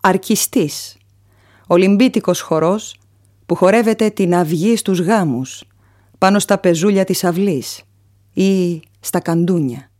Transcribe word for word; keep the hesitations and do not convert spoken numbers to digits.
Αρκιστής, ολυμπίτικος χορός που χορεύεται την αυγή στους γάμους, πάνω στα πεζούλια της αυλής ή στα καντούνια.